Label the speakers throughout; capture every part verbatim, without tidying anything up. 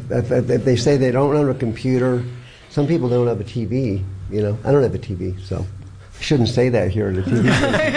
Speaker 1: if, if, if they say they don't own a computer, some people don't have a T V. You know, I don't have a T V, so I shouldn't say that here at the T V.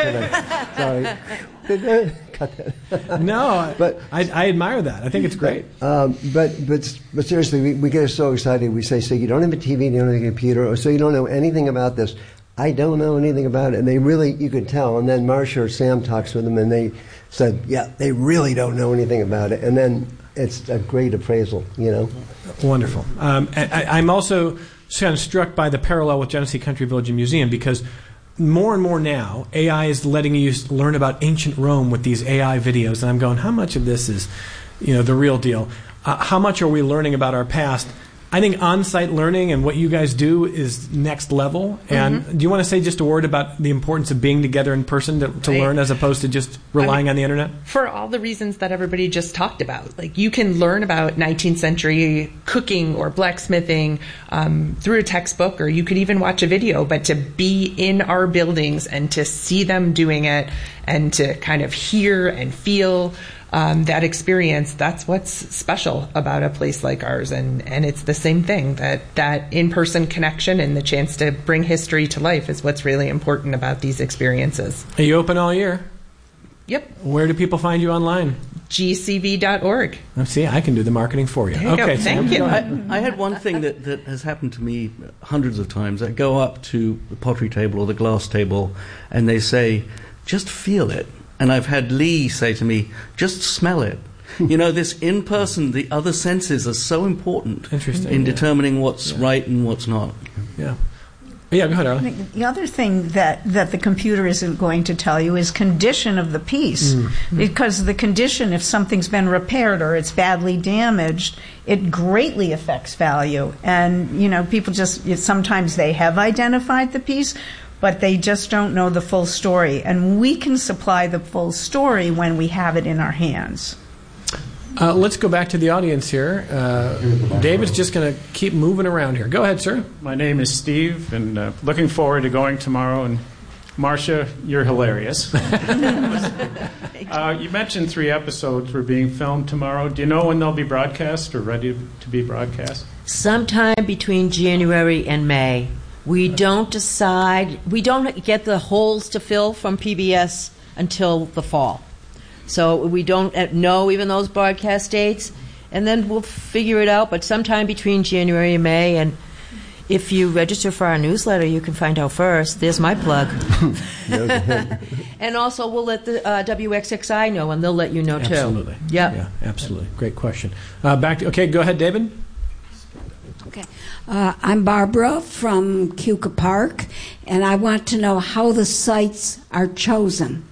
Speaker 1: Sorry. Cut that.
Speaker 2: No, but I, I admire that. I think it's great.
Speaker 1: Um, but but but seriously, we, we get so excited. We say, so you don't have a T V, you don't have a computer, or so you don't know anything about this. I don't know anything about it. And they really, you could tell. And then Marcia or Sam talks with them, and they said, yeah, they really don't know anything about it. And then it's a great appraisal, you know.
Speaker 2: Wonderful. Um, I, I'm also kind of struck by the parallel with Genesee Country Village and Museum, because more and more now, A I is letting you learn about ancient Rome with these A I videos. And I'm going, how much of this is, you know, the real deal? Uh, how much are we learning about our past? I think on-site learning and what you guys do is next level. And mm-hmm. do you want to say just a word about the importance of being together in person to, to right. learn as opposed to just relying I mean, on the internet?
Speaker 3: For all the reasons that everybody just talked about. Like, you can learn about nineteenth century cooking or blacksmithing um, through a textbook, or you could even watch a video. But to be in our buildings and to see them doing it and to kind of hear and feel Um, that experience, that's what's special about a place like ours. And, and it's the same thing, that, that in-person connection and the chance to bring history to life is what's really important about these experiences.
Speaker 2: Are you open all year?
Speaker 3: Yep.
Speaker 2: Where do people find you online?
Speaker 3: G C V dot org.
Speaker 2: Oh, see, I can do the marketing for you.
Speaker 3: There you
Speaker 2: okay,
Speaker 3: go. Thank
Speaker 2: Sam.
Speaker 3: you.
Speaker 4: I, I had one thing that, that has happened to me hundreds of times. I go up to the pottery table or the glass table, and they say, just feel it. And I've had Lee say to me, just smell it. You know, this in-person, the other senses are so important
Speaker 2: Interesting,
Speaker 4: in
Speaker 2: yeah.
Speaker 4: determining what's
Speaker 2: yeah.
Speaker 4: right and what's not.
Speaker 2: Yeah. Yeah, go ahead, Arlen.
Speaker 5: The other thing that, that the computer isn't going to tell you is condition of the piece. Mm-hmm. Because the condition, if something's been repaired or it's badly damaged, it greatly affects value. And, you know, people just, sometimes they have identified the piece, but they just don't know the full story. And we can supply the full story when we have it in our hands.
Speaker 2: Uh, let's go back to the audience here. Uh, David's just going to keep moving around here. Go ahead, sir.
Speaker 6: My name is Steve, and uh, looking forward to going tomorrow. And Marcia, you're hilarious. uh, you mentioned three episodes were being filmed tomorrow. Do you know when they'll be broadcast or ready to be broadcast?
Speaker 7: Sometime between January and May. We don't decide, we don't get the holes to fill from P B S until the fall. So we don't know even those broadcast dates, and then we'll figure it out, but sometime between January and May. And if you register for our newsletter, you can find out first. There's my plug. And also we'll let the uh, W X X I know, and they'll let you know too.
Speaker 2: Absolutely.
Speaker 7: Yep.
Speaker 2: Yeah, absolutely. Great question. Uh, back to, okay, go ahead, David.
Speaker 8: Okay. Uh, I'm Barbara from Keuka Park, and I want to know how the sites are chosen.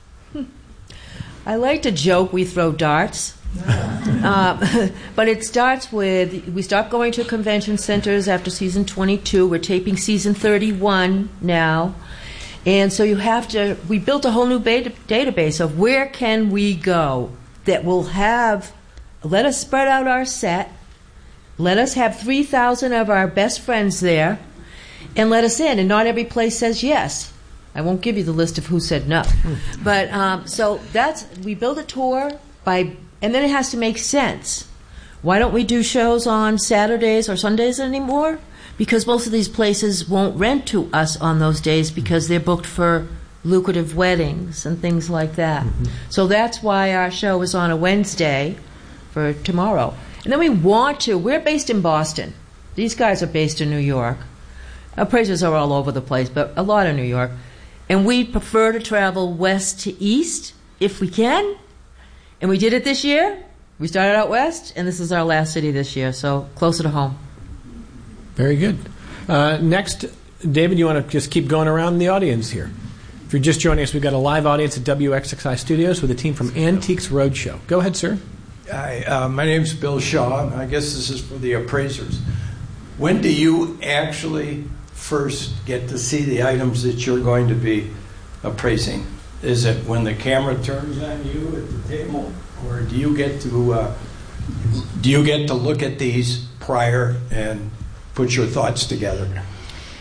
Speaker 7: I like to joke we throw darts. uh, but it starts with, we start going to convention centers after season twenty-two. We're taping season thirty-one now. And so you have to, we built a whole new beta, database of where can we go that will have, let us spread out our set. Let us have three thousand of our best friends there, and let us in. And not every place says yes. I won't give you the list of who said no. But um, so that's, we build a tour, by, and then it has to make sense. Why don't we do shows on Saturdays or Sundays anymore? Because most of these places won't rent to us on those days because they're booked for lucrative weddings and things like that. Mm-hmm. So that's why our show is on a Wednesday for tomorrow. And then we want to, we're based in Boston. These guys are based in New York. Appraisers are all over the place, but a lot in New York. And we prefer to travel west to east if we can. And we did it this year. We started out west, and this is our last city this year, so closer to home.
Speaker 2: Very good. Uh, next, David, you want to just keep going around the audience here. If you're just joining us, we've got a live audience at W X X I Studios with a team from Antiques Roadshow. Go ahead, sir.
Speaker 9: Hi, uh, my name's Bill Shaw. I guess this is for the appraisers. When do you actually first get to see the items that you're going to be appraising? Is it when the camera turns on you at the table, or do you get to uh, do you get to look at these prior and put your thoughts together?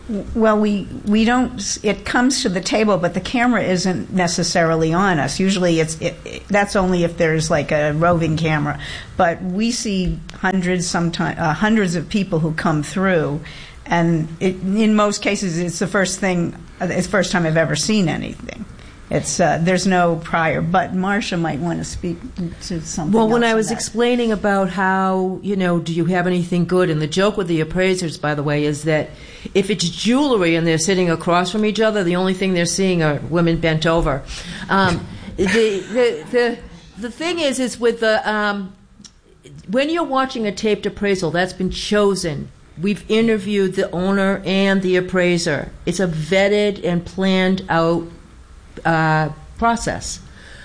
Speaker 5: Well, we we don't. It comes to the table, but the camera isn't necessarily on us. Usually, it's it, it, that's only if there's like a roving camera. But we see hundreds, sometimes uh, hundreds of people who come through, and it, in most cases, it's the first thing. It's the first time I've ever seen anything. It's uh, there's no prior. But Marcia might want to speak to something.
Speaker 7: Well, when
Speaker 5: else
Speaker 7: I
Speaker 5: on
Speaker 7: was
Speaker 5: that.
Speaker 7: explaining about how, you know, do you have anything good? And the joke with the appraisers, by the way, is that if it's jewelry and they're sitting across from each other, the only thing they're seeing are women bent over. Um, the, the the the thing is, is with the um, when you're watching a taped appraisal that's been chosen. We've interviewed the owner and the appraiser. It's a vetted and planned out uh, process.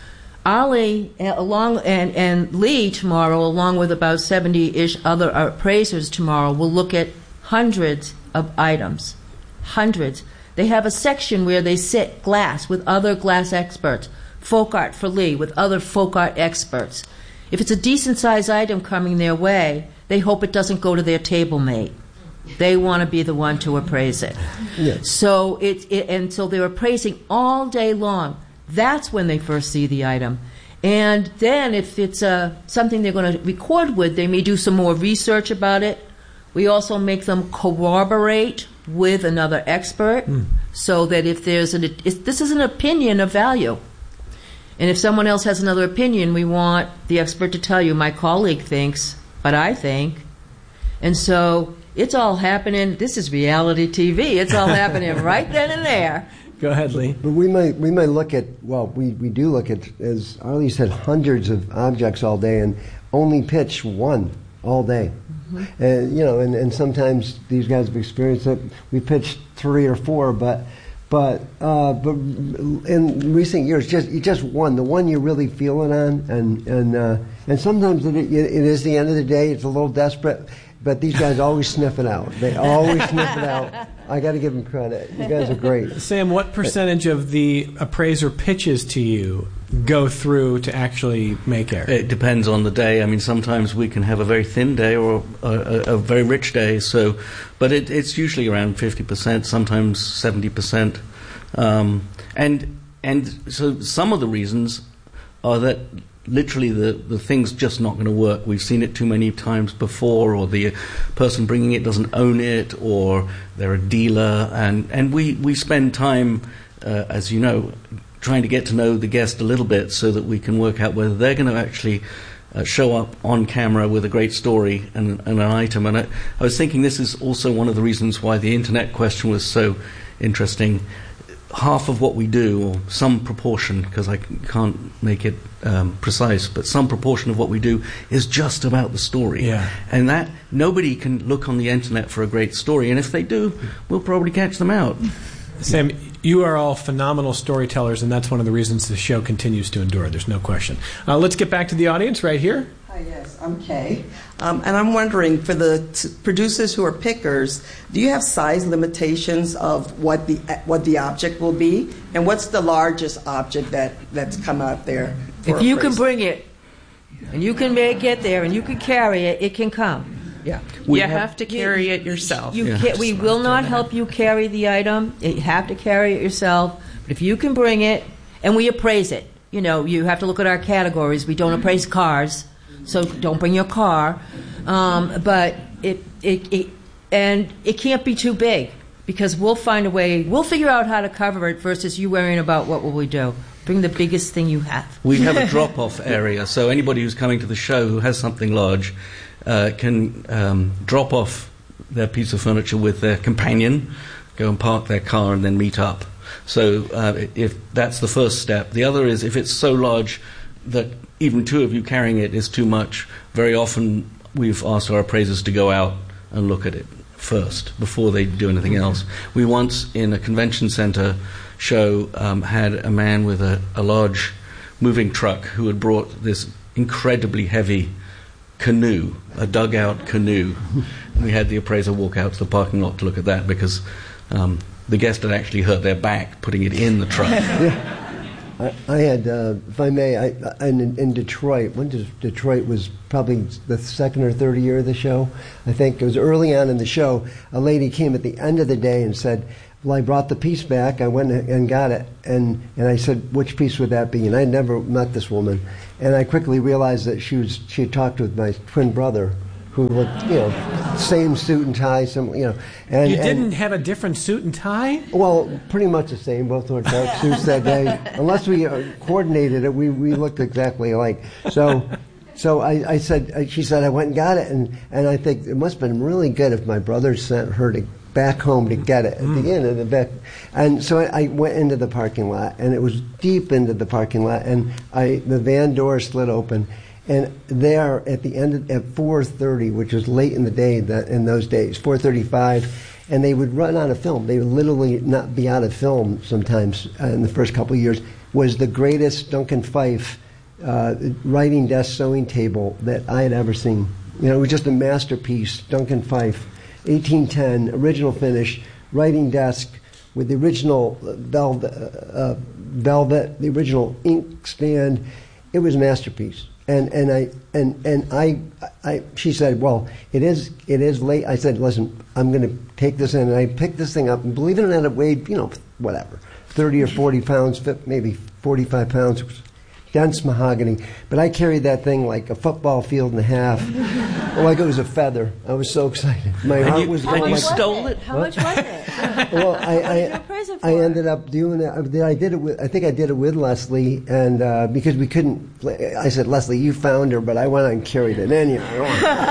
Speaker 7: Ali, uh, along and, and Lee tomorrow, along with about seventy-ish other appraisers tomorrow, will look at hundreds of items. Hundreds. They have a section where they sit glass with other glass experts. Folk art for Lee with other folk art experts. If it's a decent-sized item coming their way, they hope it doesn't go to their table mate. They want to be the one to appraise it.
Speaker 1: Yes.
Speaker 7: So it, it and so they're appraising all day long. That's when they first see the item. And then if it's uh, something they're going to record with, they may do some more research about it. We also make them corroborate with another expert mm. so that if there's an if this is an opinion of value. And if someone else has another opinion, we want the expert to tell you, my colleague thinks, but I think. And so it's all happening. This is reality T V. It's all happening right then and there.
Speaker 2: Go ahead, Lee.
Speaker 1: But we might we might look at well we, we do look at, as Arlie said, hundreds of objects all day and only pitch one all day. Mm-hmm. And you know, and, and sometimes these guys have experienced it. We pitched three or four, but but uh, but in recent years, just just one, the one you're really feeling on, and and uh, and sometimes it, it is the end of the day. It's a little desperate. But these guys always sniff it out. They always sniff it out. I got to give them credit. You guys are great.
Speaker 2: Sam, what percentage of the appraiser pitches to you go through to actually make error?
Speaker 4: It depends on the day. I mean, sometimes we can have a very thin day or a, a, a very rich day. So, but it, it's usually around fifty percent, sometimes seventy percent. Um, and and so some of the reasons are that literally the, the thing's just not going to work. We've seen it too many times before, or the person bringing it doesn't own it, or they're a dealer. And, and we, we spend time, uh, as you know, trying to get to know the guest a little bit so that we can work out whether they're going to actually uh, show up on camera with a great story and, and an item. And I, I was thinking this is also one of the reasons why the internet question was so interesting. Half of what we do, or some proportion, because I can't make it um, precise, but some proportion of what we do is just about the story.
Speaker 2: Yeah.
Speaker 4: And that nobody can look on the internet for a great story, and if they do, we'll probably catch them out.
Speaker 2: Sam, you are all phenomenal storytellers, and that's one of the reasons the show continues to endure. There's no question. Uh, let's get back to the audience right here.
Speaker 10: Hi, yes, I'm Kay. Um, and I'm wondering, for the t- producers who are pickers, do you have size limitations of what the what the object will be? And what's the largest object that, that's come out there?
Speaker 7: If you can bring it, and you can make it there, and you can carry it, it can come.
Speaker 3: Yeah.
Speaker 4: We
Speaker 3: you
Speaker 4: have-
Speaker 3: have to carry it yourself.
Speaker 7: You
Speaker 4: Yeah.
Speaker 7: ca- we will not help you carry the item. You have to carry it yourself. But if you can bring it, and we appraise it. You know, you have to look at our categories. We don't appraise cars, so don't bring your car. Um, but it, it, it, and it can't be too big, because we'll find a way. We'll figure out how to cover it versus you worrying about what will we do. Bring the biggest thing you have.
Speaker 4: We have a drop-off area, so anybody who's coming to the show who has something large uh, can um, drop off their piece of furniture with their companion, go and park their car, and then meet up. So uh, if that's the first step. The other is if it's so large that even two of you carrying it is too much, very often we've asked our appraisers to go out and look at it first before they do anything else. We once, in a convention center show, um, had a man with a, a large moving truck who had brought this incredibly heavy canoe, a dugout canoe. And we had the appraiser walk out to the parking lot to look at that because um, the guest had actually hurt their back putting it in the truck.
Speaker 1: I, I had, uh, if I may, I, I, in, in Detroit, when did Detroit was probably the second or third year of the show, I think. It was early on in the show. A lady came at the end of the day and said, well, I brought the piece back. I went and got it. And, and I said, which piece would that be? And I never met this woman. And I quickly realized that she was she had talked with my twin brother, who looked, you know, same suit and tie, some, you know. And,
Speaker 2: you didn't
Speaker 1: and,
Speaker 2: have a different suit and tie?
Speaker 1: Well, pretty much the same. Both wore dark suits that day. Unless we uh, coordinated it, we, we looked exactly alike. So, so I, I said, she said, I went and got it, and, and I think it must have been really good if my brother sent her to back home to get it at mm. the end of the back. And so I, I went into the parking lot, and it was deep into the parking lot, and I the van door slid open. And there, at the end of, at four thirty, which was late in the day that, in those days, four thirty-five, and they would run out of film. They would literally not be out of film sometimes uh, in the first couple of years. Was the greatest Duncan Phyfe uh, writing desk sewing table that I had ever seen. You know, it was just a masterpiece. Duncan Phyfe, eighteen ten, original finish, writing desk with the original velvet, uh, velvet, the original ink stand. It was a masterpiece. And and I and and I, I she said, well, it is it is late. I said, listen, I'm going to take this in, and I picked this thing up, and believe it or not, it weighed, you know, whatever, thirty or forty pounds, maybe forty-five pounds. It was dense mahogany, but I carried that thing like a football field and a half, like it was a feather. I was so excited. My
Speaker 4: and
Speaker 1: heart
Speaker 4: you,
Speaker 1: was.
Speaker 4: And you
Speaker 1: like,
Speaker 4: stole it?
Speaker 7: How much was it?
Speaker 1: Well, I I, I ended up doing it. I did it with. I think I did it with Leslie, and uh, because we couldn't. I said, Leslie, you found her, but I went out and carried it in. You know,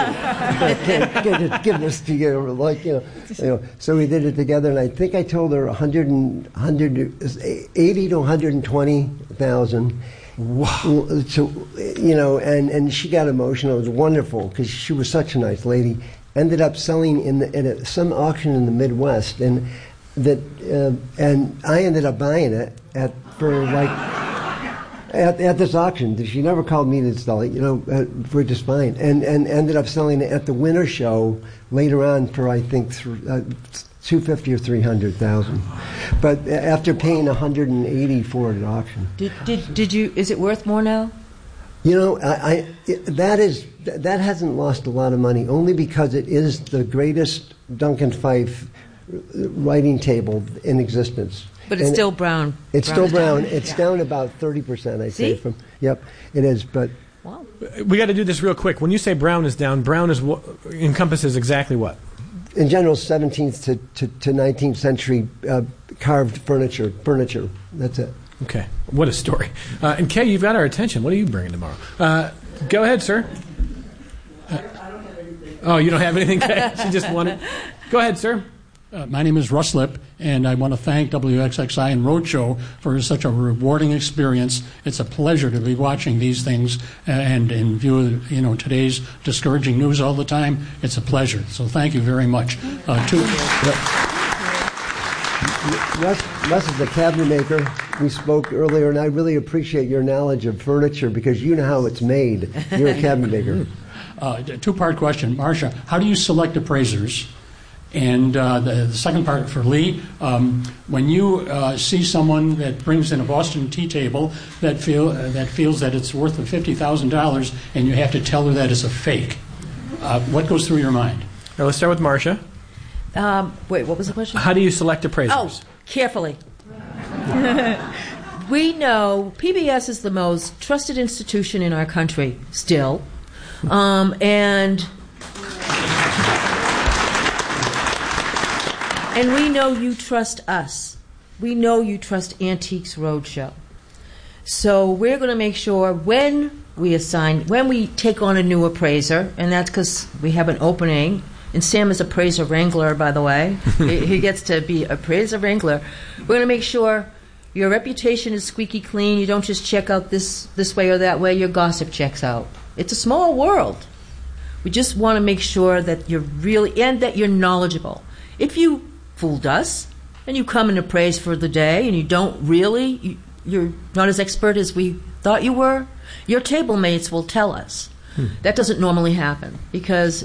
Speaker 1: I can't, can't just give this to you, like you know, you know. So we did it together, and I think I told her one hundred, one hundred, eighty to one hundred twenty thousand. Wow. So, you know, and, and she got emotional. It was wonderful because she was such a nice lady. Ended up selling in the, at a, some auction in the Midwest, and that uh, and I ended up buying it at for like at, at this auction. She never called me to sell it, you know, uh, for just fine, and and ended up selling it at the winter show later on for I think th- uh, two fifty or three hundred thousand. But after paying a hundred and eighty for it at auction.
Speaker 7: Did did did you? Is it worth more now?
Speaker 1: You know, I, I it, that is that hasn't lost a lot of money, only because it is the greatest Duncan Phyfe writing table in existence.
Speaker 7: But it's
Speaker 1: and
Speaker 7: still brown.
Speaker 1: It's
Speaker 7: brown
Speaker 1: still brown.
Speaker 7: down.
Speaker 1: It's
Speaker 7: Yeah.
Speaker 1: down about thirty percent, I
Speaker 7: See?
Speaker 1: say. From yep, it is. But
Speaker 7: Wow.
Speaker 2: We got to do this real quick. When you say brown is down, brown is what, encompasses exactly what?
Speaker 1: in general, seventeenth to, to, to nineteenth century uh, carved furniture. Furniture. That's it.
Speaker 2: Okay. What a story. Uh, and Kay, you've got our attention. What are you bringing tomorrow? Uh, go ahead, sir. Uh, oh, you don't have anything, Kay? She just wanted. Go ahead, sir.
Speaker 11: Uh, my name is Russ Lip, and I want to thank W X X I and Roadshow for such a rewarding experience. It's a pleasure to be watching these things, and in view of you know today's discouraging news all the time, it's a pleasure. So thank you very much. Uh, to,
Speaker 1: Russ, Russ is a cabinet maker. We spoke earlier, and I really appreciate your knowledge of furniture because you know how it's made. You're a cabinet maker.
Speaker 11: Uh, two-part question. Marcia, how do you select appraisers? And uh, the, the second part for Lee, um, when you uh, see someone that brings in a Boston tea table that feel uh, that feels that it's worth fifty thousand dollars, and you have to tell her that it's a fake, uh, what goes through your mind?
Speaker 2: Now let's start with Marcia.
Speaker 7: Um, wait, what was the question?
Speaker 2: How do you select appraisers?
Speaker 7: Oh, carefully. We know P B S is the most trusted institution in our country still, um, and. And we know you trust us. We know you trust Antiques Roadshow. So we're going to make sure when we assign, when we take on a new appraiser, and that's because we have an opening, and Sam is appraiser wrangler, by the way. he, he gets to be appraiser wrangler. We're going to make sure your reputation is squeaky clean. You don't just check out this, this way or that way. Your gossip checks out. It's a small world. We just want to make sure that you're really, and that you're knowledgeable. If you fooled us, and you come and appraise for the day, and you don't really, you, you're not as expert as we thought you were, your table mates will tell us. Hmm. That doesn't normally happen, because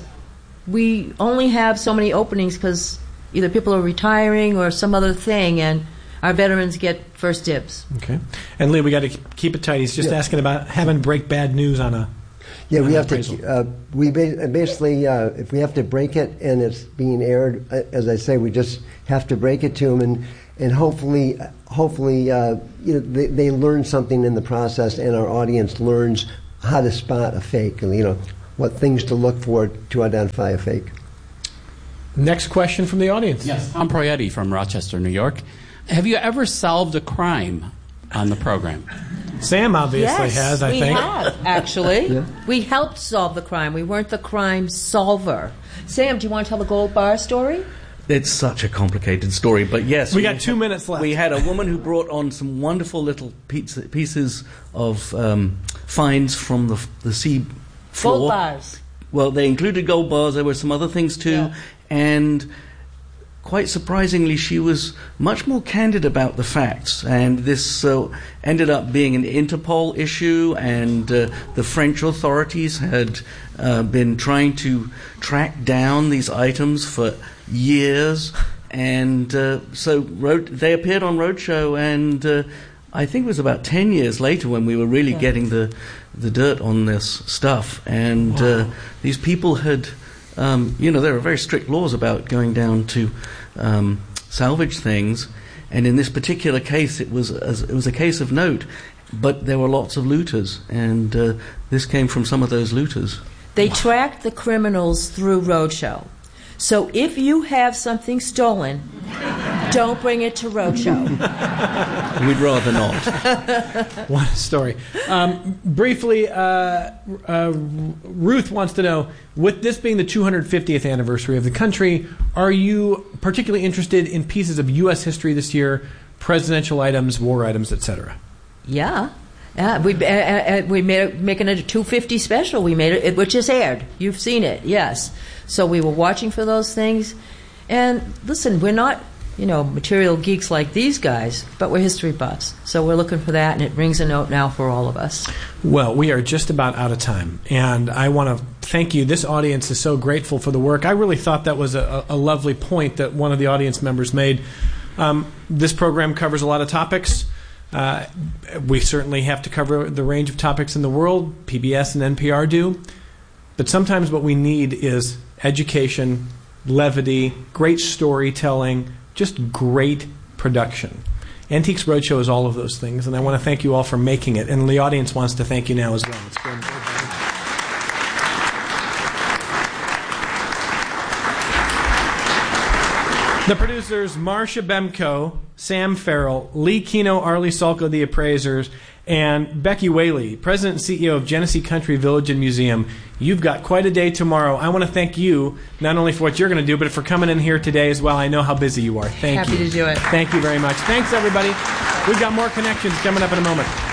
Speaker 7: we only have so many openings because either people are retiring or some other thing, and our veterans get first dibs.
Speaker 2: Okay. And Lee, we got to keep it tight. He's just
Speaker 1: Yeah.
Speaker 2: asking about having break bad news on a.
Speaker 1: Yeah,
Speaker 2: on
Speaker 1: we
Speaker 2: an
Speaker 1: have
Speaker 2: appraisal.
Speaker 1: to. Uh, we ba- basically, uh, if we have to break it and it's being aired, uh, as I say, we just have to break it to them, and and hopefully, hopefully, uh, you know, they, they learn something in the process, and our audience learns how to spot a fake, and you know, what things to look for to identify a fake.
Speaker 2: Next question from the audience.
Speaker 12: Yes, I'm Proietti from Rochester, New York. Have you ever solved a crime on the program?
Speaker 2: Sam obviously
Speaker 7: yes,
Speaker 2: has, I
Speaker 7: we
Speaker 2: think.
Speaker 7: have, actually.
Speaker 1: Yeah.
Speaker 7: We helped solve the crime. We weren't the crime solver. Sam, do you want to tell the gold bar story?
Speaker 4: It's such a complicated story, but yes.
Speaker 2: We got two minutes left.
Speaker 4: We had a woman who brought on some wonderful little pizza, pieces of um, finds from the, the sea floor.
Speaker 7: Gold bars.
Speaker 4: Well, they included gold bars. There were some other things too.
Speaker 7: Yeah.
Speaker 4: And quite surprisingly, she was much more candid about the facts. And this uh, ended up being an Interpol issue, and uh, the French authorities had uh, been trying to track down these items for years. And uh, so road, they appeared on Roadshow, and uh, I think it was about ten years later when we were really
Speaker 7: Yeah.
Speaker 4: getting the, the dirt on this stuff. And
Speaker 2: Wow.
Speaker 4: uh, these people had... Um, you know, there are very strict laws about going down to um, salvage things, and in this particular case, it was as, it was a case of note. But there were lots of looters, and uh, this came from some of those looters.
Speaker 7: They tracked the criminals through Roadshow. So if you have something stolen, don't bring it to Roadshow.
Speaker 4: We'd rather not.
Speaker 2: What a story. Um, briefly, uh, uh, Ruth wants to know, with this being the two hundred fiftieth anniversary of the country, are you particularly interested in pieces of U S history this year, presidential items, war items, et cetera?
Speaker 7: Yeah. Yeah, we uh, uh, we made it, making it a two fifty special. We made it, which is aired. You've seen it, yes. So we were watching for those things, and listen, we're not, you know, material geeks like these guys, but we're history buffs. So we're looking for that, and it rings a note now for all of us.
Speaker 2: Well, we are just about out of time, and I want to thank you. This audience is so grateful for the work. I really thought that was a, a lovely point that one of the audience members made. Um, this program covers a lot of topics. Uh, we certainly have to cover the range of topics in the world. P B S and N P R do. But sometimes what we need is education, levity, great storytelling, just great production. Antiques Roadshow is all of those things, and I want to thank you all for making it. And the audience wants to thank you now as well. It's been The producers, Marcia Bemko, Sam Farrell, Lee Kino, Arlie Salko, the appraisers, and Becky Whaley, President and C E O of Genesee Country Village and Museum. You've got quite a day tomorrow. I want to thank you, not only for what you're going to do, but for coming in here today as well. I know how busy you are. Thank
Speaker 3: Happy
Speaker 2: you.
Speaker 3: to do it.
Speaker 2: Thank you very much. Thanks, everybody. We've got more connections coming up in a moment.